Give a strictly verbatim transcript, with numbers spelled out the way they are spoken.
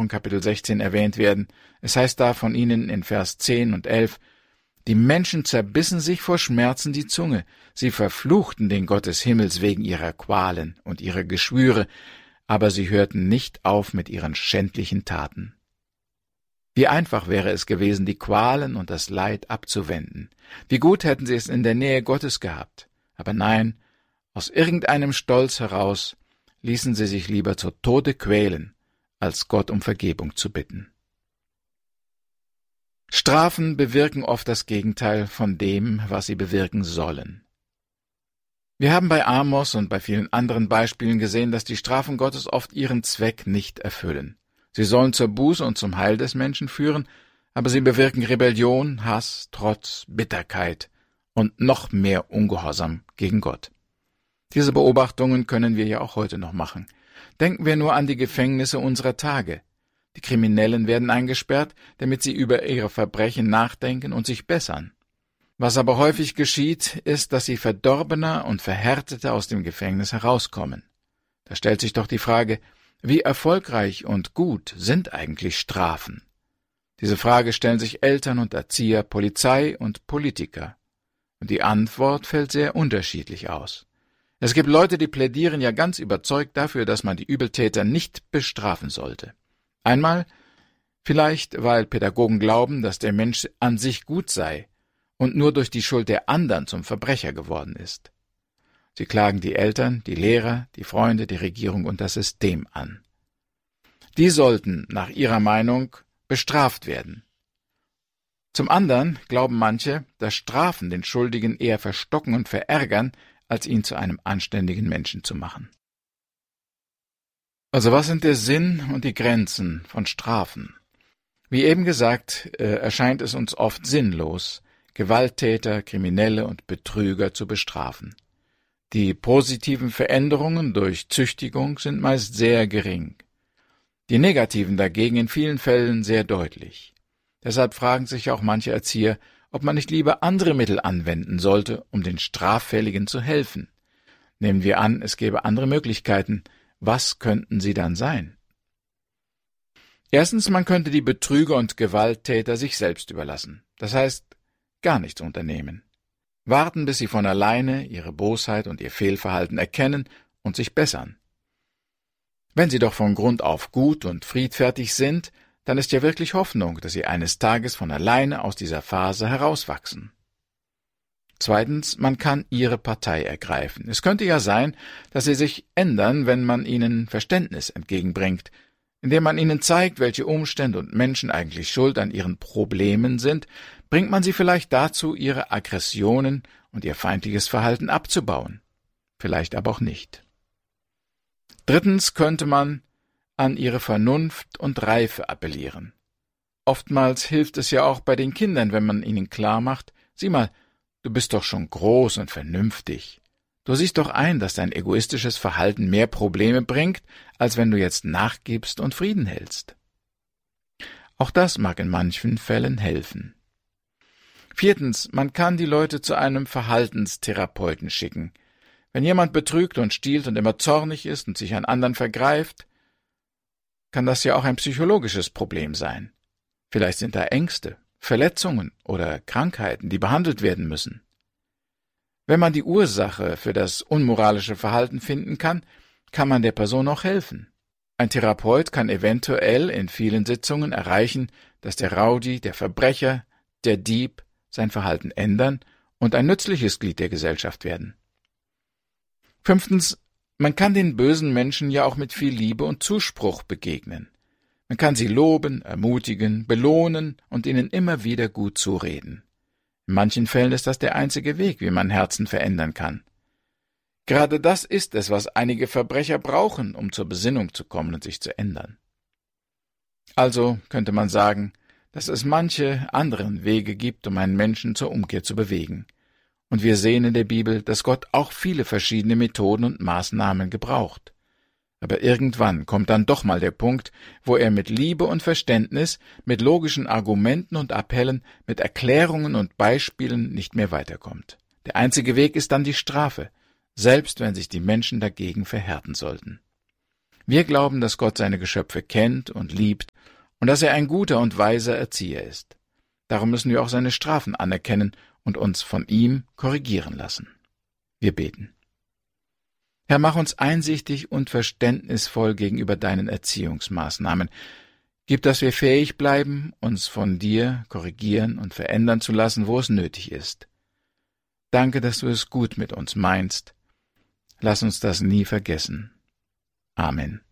Offenbarung Kapitel sechzehn erwähnt werden. Es heißt da von ihnen in Vers zehn und elf, »Die Menschen zerbissen sich vor Schmerzen die Zunge. Sie verfluchten den Gott des Himmels wegen ihrer Qualen und ihrer Geschwüre, aber sie hörten nicht auf mit ihren schändlichen Taten.« Wie einfach wäre es gewesen, die Qualen und das Leid abzuwenden. Wie gut hätten sie es in der Nähe Gottes gehabt. Aber nein, aus irgendeinem Stolz heraus ließen sie sich lieber zu Tode quälen, als Gott um Vergebung zu bitten. Strafen bewirken oft das Gegenteil von dem, was sie bewirken sollen. Wir haben bei Amos und bei vielen anderen Beispielen gesehen, dass die Strafen Gottes oft ihren Zweck nicht erfüllen. Sie sollen zur Buße und zum Heil des Menschen führen, aber sie bewirken Rebellion, Hass, Trotz, Bitterkeit und noch mehr Ungehorsam gegen Gott. Diese Beobachtungen können wir ja auch heute noch machen. Denken wir nur an die Gefängnisse unserer Tage. Die Kriminellen werden eingesperrt, damit sie über ihre Verbrechen nachdenken und sich bessern. Was aber häufig geschieht, ist, dass sie verdorbener und verhärteter aus dem Gefängnis herauskommen. Da stellt sich doch die Frage, wie erfolgreich und gut sind eigentlich Strafen? Diese Frage stellen sich Eltern und Erzieher, Polizei und Politiker. Und die Antwort fällt sehr unterschiedlich aus. Es gibt Leute, die plädieren ja ganz überzeugt dafür, dass man die Übeltäter nicht bestrafen sollte. Einmal vielleicht, weil Pädagogen glauben, dass der Mensch an sich gut sei und nur durch die Schuld der anderen zum Verbrecher geworden ist. Sie klagen die Eltern, die Lehrer, die Freunde, die Regierung und das System an. Die sollten, nach ihrer Meinung, bestraft werden. Zum anderen glauben manche, dass Strafen den Schuldigen eher verstocken und verärgern, als ihn zu einem anständigen Menschen zu machen. Also was sind der Sinn und die Grenzen von Strafen? Wie eben gesagt, äh, erscheint es uns oft sinnlos, Gewalttäter, Kriminelle und Betrüger zu bestrafen. Die positiven Veränderungen durch Züchtigung sind meist sehr gering. Die negativen dagegen in vielen Fällen sehr deutlich. Deshalb fragen sich auch manche Erzieher, ob man nicht lieber andere Mittel anwenden sollte, um den Straffälligen zu helfen. Nehmen wir an, es gäbe andere Möglichkeiten. Was könnten sie dann sein? Erstens, man könnte die Betrüger und Gewalttäter sich selbst überlassen. Das heißt, gar nichts unternehmen. Warten, bis sie von alleine ihre Bosheit und ihr Fehlverhalten erkennen und sich bessern. Wenn sie doch von Grund auf gut und friedfertig sind, dann ist ja wirklich Hoffnung, dass sie eines Tages von alleine aus dieser Phase herauswachsen. Zweitens, man kann ihre Partei ergreifen. Es könnte ja sein, dass sie sich ändern, wenn man ihnen Verständnis entgegenbringt, indem man ihnen zeigt, welche Umstände und Menschen eigentlich schuld an ihren Problemen sind, bringt man sie vielleicht dazu, ihre Aggressionen und ihr feindliches Verhalten abzubauen. Vielleicht aber auch nicht. Drittens könnte man an ihre Vernunft und Reife appellieren. Oftmals hilft es ja auch bei den Kindern, wenn man ihnen klar macht, sieh mal, du bist doch schon groß und vernünftig. Du siehst doch ein, dass dein egoistisches Verhalten mehr Probleme bringt, als wenn du jetzt nachgibst und Frieden hältst. Auch das mag in manchen Fällen helfen. Viertens, man kann die Leute zu einem Verhaltenstherapeuten schicken. Wenn jemand betrügt und stiehlt und immer zornig ist und sich an anderen vergreift, kann das ja auch ein psychologisches Problem sein. Vielleicht sind da Ängste, Verletzungen oder Krankheiten, die behandelt werden müssen. Wenn man die Ursache für das unmoralische Verhalten finden kann, kann man der Person auch helfen. Ein Therapeut kann eventuell in vielen Sitzungen erreichen, dass der Rowdy, der Verbrecher, der Dieb sein Verhalten ändern und ein nützliches Glied der Gesellschaft werden. Fünftens, man kann den bösen Menschen ja auch mit viel Liebe und Zuspruch begegnen. Man kann sie loben, ermutigen, belohnen und ihnen immer wieder gut zureden. In manchen Fällen ist das der einzige Weg, wie man Herzen verändern kann. Gerade das ist es, was einige Verbrecher brauchen, um zur Besinnung zu kommen und sich zu ändern. Also könnte man sagen, dass es manche anderen Wege gibt, um einen Menschen zur Umkehr zu bewegen. Und wir sehen in der Bibel, dass Gott auch viele verschiedene Methoden und Maßnahmen gebraucht. Aber irgendwann kommt dann doch mal der Punkt, wo er mit Liebe und Verständnis, mit logischen Argumenten und Appellen, mit Erklärungen und Beispielen nicht mehr weiterkommt. Der einzige Weg ist dann die Strafe, selbst wenn sich die Menschen dagegen verhärten sollten. Wir glauben, dass Gott seine Geschöpfe kennt und liebt und dass er ein guter und weiser Erzieher ist. Darum müssen wir auch seine Strafen anerkennen und uns von ihm korrigieren lassen. Wir beten. Herr, mach uns einsichtig und verständnisvoll gegenüber deinen Erziehungsmaßnahmen. Gib, dass wir fähig bleiben, uns von dir korrigieren und verändern zu lassen, wo es nötig ist. Danke, dass du es gut mit uns meinst. Lass uns das nie vergessen. Amen.